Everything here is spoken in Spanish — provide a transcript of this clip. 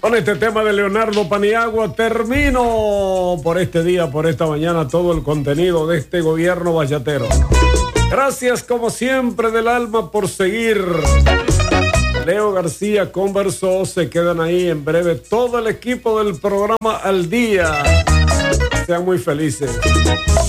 Con este tema de Leonardo Paniagua termino por este día, por esta mañana, todo el contenido de este gobierno bachatero. Gracias como siempre del alma por seguir. Leo García conversó, se quedan ahí en breve todo el equipo del programa Al Día. Sean muy felices.